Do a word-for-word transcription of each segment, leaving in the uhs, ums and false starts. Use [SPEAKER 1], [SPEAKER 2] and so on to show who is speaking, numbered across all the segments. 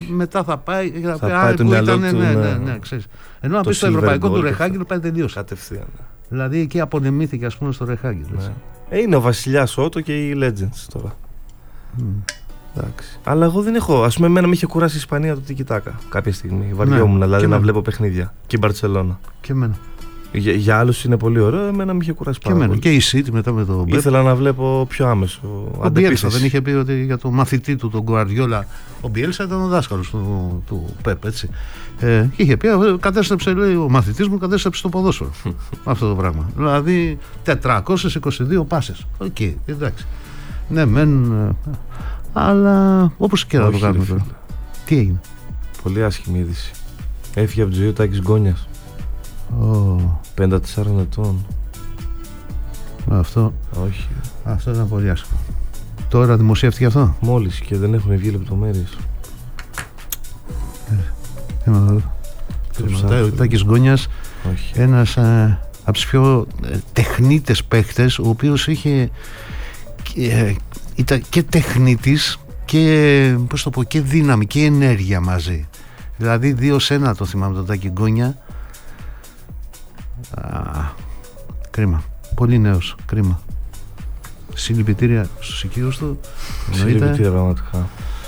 [SPEAKER 1] μετά θα πάει.
[SPEAKER 2] Θα
[SPEAKER 1] θα
[SPEAKER 2] πάει το μυαλό του.
[SPEAKER 1] Ναι, ναι, ναι, ναι, ξέρεις. Ενώ να πει στο ευρωπαϊκό του Ρεχάγκελ πάει τελείως.
[SPEAKER 2] Κατευθείαν.
[SPEAKER 1] Δηλαδή εκεί απονεμήθηκε, ας πούμε, στο Ρεχάγκελ.
[SPEAKER 2] Ναι. Ε, είναι ο βασιλιάς Ότο και οι Legends τώρα. Mm. Εντάξει. Αλλά εγώ δεν έχω. Ας πούμε, εμένα με είχε κουράσει η Ισπανία το τικιτάκα κάποια στιγμή. Βαριόμουν ναι, δηλαδή να μένα. βλέπω παιχνίδια. Και η Μπαρτσελώνα.
[SPEAKER 1] Και εμένα.
[SPEAKER 2] Για, για άλλους είναι πολύ ωραίο, εμένα με είχε κουράσει πάρα
[SPEAKER 1] και
[SPEAKER 2] πολύ.
[SPEAKER 1] Και η City μετά με το Μπέπ.
[SPEAKER 2] Ήθελα να βλέπω πιο άμεσο.
[SPEAKER 1] Ο Μπιέλσα δεν είχε πει ότι για το μαθητή του, τον Γκουαρδιόλα. Ο Μπιέλσα ήταν ο δάσκαλος του, του Πέπ, έτσι. Ε, είχε πει, κατέστρεψε, λέει, ο μαθητής μου κατέστρεψε το ποδόσφαιρο. Αυτό το πράγμα. Δηλαδή τετρακόσιες είκοσι δύο πάσες. Οκ, okay, εντάξει. Ναι, μεν. Αλλά όπως και να το κάνουμε τώρα. Τι έγινε?
[SPEAKER 2] Πολύ άσχημη είδηση. Έφυγε από τη ζωή ο Τάκης Γκόνιας.
[SPEAKER 1] Oh.
[SPEAKER 2] πενήντα τεσσάρων ετών.
[SPEAKER 1] Αυτό.
[SPEAKER 2] Όχι.
[SPEAKER 1] Αυτό ήταν πολύ άσχημο. Τώρα δημοσιεύτηκε αυτό.
[SPEAKER 2] Μόλις και δεν έχουν βγει λεπτομέρειες.
[SPEAKER 1] Ο Τάκης Γκόνιας, ένας ε, από τους πιο ε, τεχνίτες παίχτες, ο οποίος είχε ε, ήταν και τεχνίτης και, πώς το πω, και δύναμη και ενέργεια μαζί. Δηλαδή δύο σε ένα το θυμάμαι τον Τάκη Γκόνια. Α, κρίμα. Πολύ νέος. Κρίμα. Συλληπιτήρια στους οικείους του.
[SPEAKER 2] Συλληπιτήρια πραγματικά.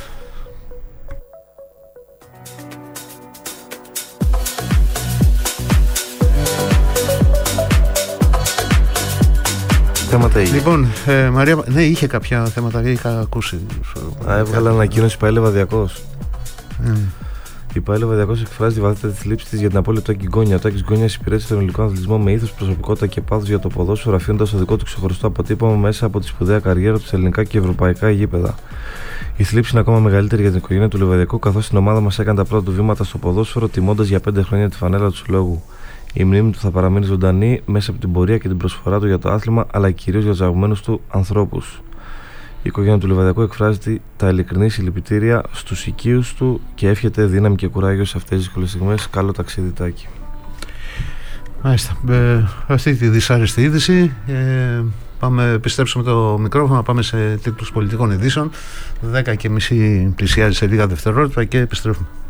[SPEAKER 2] Θέματα είχε.
[SPEAKER 1] Λοιπόν, ε, Μαρία, ναι, είχε κάποια θέματα, είχα ακούσει.
[SPEAKER 2] Α, έβγαλε ανακοίνωση Παέλε Βαδιακός.
[SPEAKER 1] Mm.
[SPEAKER 2] Η Παέλε Βαδιακός εκφράζει τη βαθύτερη θλίψη της για την απώλεια του Τάκη Γκόνια. Ο Τάκης Γκόνιας υπηρέτησε τον ελληνικό αθλητισμό με ήθος, προσωπικότητα και πάθος για το ποδόσφαιρο, αφήνοντας το δικό του ξεχωριστό αποτύπωμα μέσα από τη σπουδαία καριέρα του σε ελληνικά και ευρωπαϊκά γήπεδα. Η θλίψη είναι ακόμα μεγαλύτερη για την οικογένεια του Λιβαδιακού, καθώς την ομάδα μας έκανε τα πρώτα του βήματα στο ποδόσφαιρο, τιμώντας για πέντε χρόνια τη φανέλα του συλλόγου. Η μνήμη του θα παραμείνει ζωντανή μέσα από την πορεία και την προσφορά του για το άθλημα, αλλά κυρίως για τους αγαπημένους του ανθρώπους. Η οικογένεια του Λιβαδιακού εκφράζει τα ειλικρινή συλληπιτήρια στους οικείους του και εύχεται δύναμη και κουράγιο σε αυτές τις δύσκολες στιγμές. Καλό ταξίδι, Τάκη.
[SPEAKER 1] Μάλιστα. Ε, αυτή τη δυσάρεστη είδηση. Ε, πάμε, επιστρέψουμε το μικρόφωνο, πάμε σε τίτλους πολιτικών ειδήσεων. δέκα και μισή πλησιάζει σε λίγα δευτερόλεπτα και επιστρέφουμε.